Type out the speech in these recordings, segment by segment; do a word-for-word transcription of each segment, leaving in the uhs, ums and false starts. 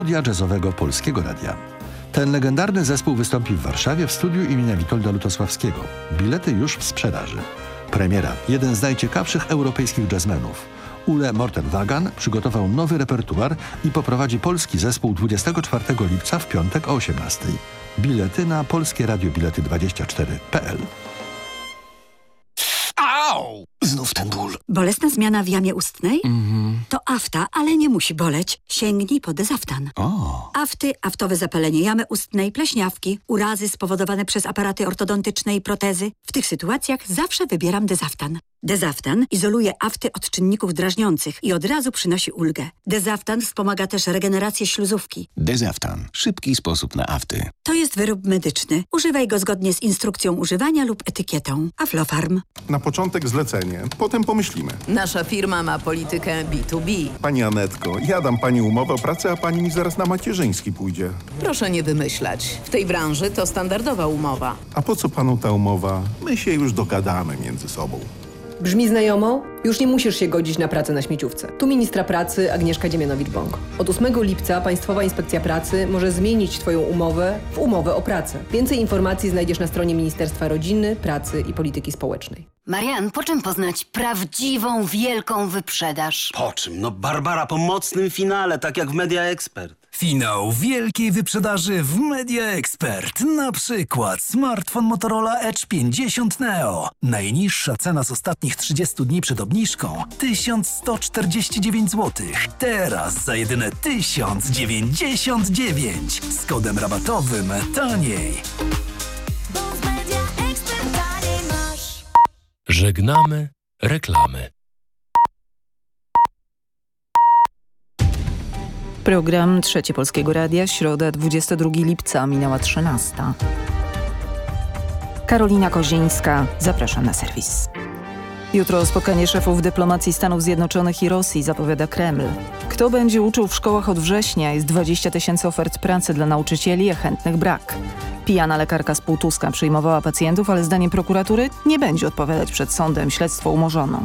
Studia jazzowego Polskiego Radia. Ten legendarny zespół wystąpi w Warszawie w studiu imienia Witolda Lutosławskiego. Bilety już w sprzedaży. Premiera. Jeden z najciekawszych europejskich jazzmenów. Ule Morten-Wagan przygotował nowy repertuar i poprowadzi polski zespół dwudziestego czwartego lipca w piątek o osiemnastej. Bilety na polskie radio bilety dwadzieścia cztery kropka p l. Au! Znów ten ból. Bolesna zmiana w jamie ustnej? Mhm. To afta, ale nie musi boleć. Sięgnij po Dezaftan. O. Afty, aftowe zapalenie jamy ustnej, pleśniawki, urazy spowodowane przez aparaty ortodontyczne i protezy. W tych sytuacjach zawsze wybieram Dezaftan. Dezaftan izoluje afty od czynników drażniących i od razu przynosi ulgę. Dezaftan wspomaga też regenerację śluzówki. Dezaftan. Szybki sposób na afty. To jest wyrób medyczny. Używaj go zgodnie z instrukcją używania lub etykietą. Aflofarm. Na początek zlecenie, potem pomyślimy. Nasza firma ma politykę B dwa B. Pani Anetko, ja dam pani umowę o pracę, a pani mi zaraz na macierzyński pójdzie. Proszę nie wymyślać. W tej branży to standardowa umowa. A po co panu ta umowa? My się już dogadamy między sobą. Brzmi znajomo? Już nie musisz się godzić na pracę na śmieciówce. Tu ministra pracy Agnieszka Dziemianowicz-Bąk. Od ósmego lipca Państwowa Inspekcja Pracy może zmienić Twoją umowę w umowę o pracę. Więcej informacji znajdziesz na stronie Ministerstwa Rodziny, Pracy i Polityki Społecznej. Marian, po czym poznać prawdziwą, wielką wyprzedaż? Po czym? No Barbara, po mocnym finale, tak jak w Media Expert. Finał wielkiej wyprzedaży w Media Expert. Na przykład smartfon Motorola Edge pięćdziesiąt Neo. Najniższa cena z ostatnich trzydziestu dni przed obniżką tysiąc sto czterdzieści dziewięć złotych. Teraz za jedyne tysiąc dziewięćdziesiąt dziewięć. Z kodem rabatowym taniej. Żegnamy reklamy. Program Trzeci Polskiego Radia, środa dwudziestego drugiego lipca, minęła trzynasta. Karolina Kozińska, zapraszam na serwis. Jutro spotkanie szefów dyplomacji Stanów Zjednoczonych i Rosji, zapowiada Kreml. Kto będzie uczył w szkołach od września? Jest dwadzieścia tysięcy ofert pracy dla nauczycieli, a chętnych brak. Pijana lekarka z Półtuska przyjmowała pacjentów, ale zdaniem prokuratury nie będzie odpowiadać przed sądem. Śledztwo umorzono.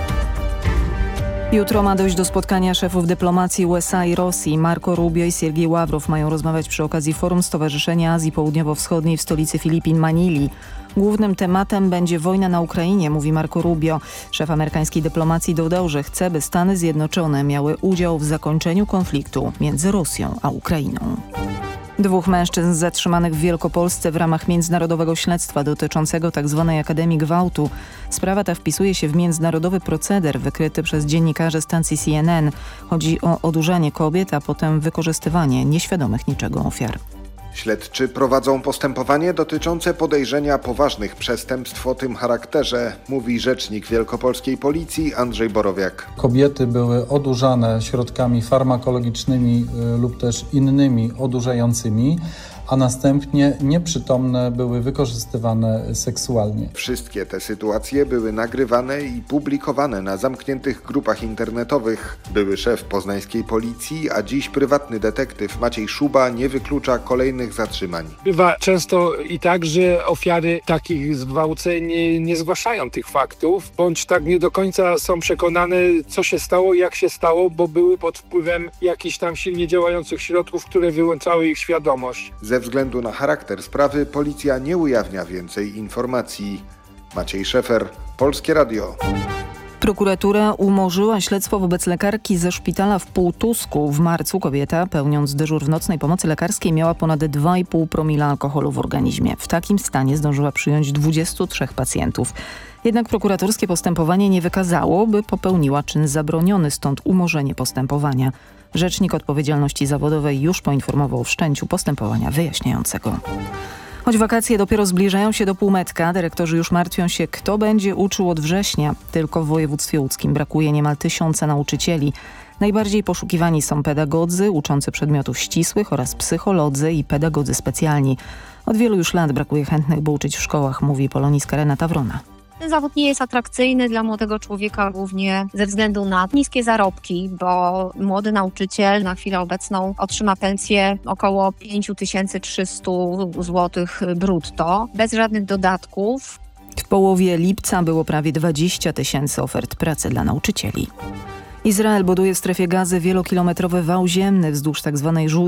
Jutro ma dojść do spotkania szefów dyplomacji U S A i Rosji. Marco Rubio i Siergiej Ławrow mają rozmawiać przy okazji forum Stowarzyszenia Azji Południowo-Wschodniej w stolicy Filipin, Manili. Głównym tematem będzie wojna na Ukrainie, mówi Marco Rubio. Szef amerykańskiej dyplomacji dodał, że chce, by Stany Zjednoczone miały udział w zakończeniu konfliktu między Rosją a Ukrainą. Dwóch mężczyzn zatrzymanych w Wielkopolsce w ramach międzynarodowego śledztwa dotyczącego tzw. Akademii Gwałtu. Sprawa ta wpisuje się w międzynarodowy proceder wykryty przez dziennikarzy stacji C N N. Chodzi o odurzanie kobiet, a potem wykorzystywanie nieświadomych niczego ofiar. Śledczy prowadzą postępowanie dotyczące podejrzenia poważnych przestępstw o tym charakterze, mówi rzecznik wielkopolskiej policji Andrzej Borowiak. Kobiety były odurzane środkami farmakologicznymi lub też innymi odurzającymi, a następnie nieprzytomne były wykorzystywane seksualnie. Wszystkie te sytuacje były nagrywane i publikowane na zamkniętych grupach internetowych. Były szef poznańskiej policji, a dziś prywatny detektyw Maciej Szuba nie wyklucza kolejnych zatrzymań. Bywa często i tak, że ofiary takich zgwałceń nie, nie zgłaszają tych faktów, bądź tak nie do końca są przekonane, co się stało, jak się stało, bo były pod wpływem jakichś tam silnie działających środków, które wyłączały ich świadomość. Ze względu na charakter sprawy policja nie ujawnia więcej informacji. Maciej Szefer, Polskie Radio. Prokuratura umorzyła śledztwo wobec lekarki ze szpitala w Półtusku. W marcu kobieta, pełniąc dyżur w nocnej pomocy lekarskiej, miała ponad dwa i pół promila alkoholu w organizmie. W takim stanie zdążyła przyjąć dwudziestu trzech pacjentów. Jednak prokuratorskie postępowanie nie wykazało, by popełniła czyn zabroniony, stąd umorzenie postępowania. Rzecznik Odpowiedzialności Zawodowej już poinformował o wszczęciu postępowania wyjaśniającego. Choć wakacje dopiero zbliżają się do półmetka, dyrektorzy już martwią się, kto będzie uczył od września. Tylko w województwie łódzkim brakuje niemal tysiąca nauczycieli. Najbardziej poszukiwani są pedagodzy uczący przedmiotów ścisłych oraz psycholodzy i pedagodzy specjalni. Od wielu już lat brakuje chętnych, by uczyć w szkołach, mówi polonistka Renata Wrona. Ten zawód nie jest atrakcyjny dla młodego człowieka głównie ze względu na niskie zarobki, bo młody nauczyciel na chwilę obecną otrzyma pensję około pięć tysięcy trzysta złotych brutto, bez żadnych dodatków. W połowie lipca było prawie dwadzieścia tysięcy ofert pracy dla nauczycieli. Izrael buduje w strefie Gazy wielokilometrowy wał ziemny wzdłuż tzw. żółtej